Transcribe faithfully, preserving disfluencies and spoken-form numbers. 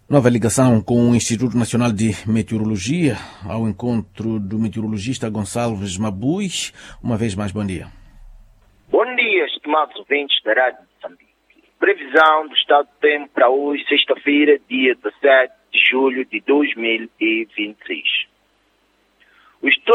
Nova ligação com o Instituto Nacional de Meteorologia, ao encontro do meteorologista Gonçalves Mabuz. Uma vez mais, bom dia. Bom dia, estimados ouvintes da Rádio Moçambique. Previsão do estado do tempo para hoje, sexta-feira, dia dezassete de julho de dois mil e vinte e seis. O